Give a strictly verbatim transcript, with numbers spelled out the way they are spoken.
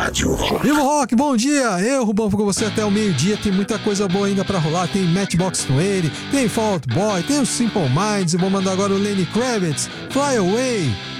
Rádio Rock. Viva o Rock, bom dia! Eu, Rubão, fico com você até o meio-dia. Tem muita coisa boa ainda pra rolar. Tem Matchbox vinte, tem Fall Out Boy, tem o Simple Minds. E vou mandar agora o Lenny Kravitz, Fly Away.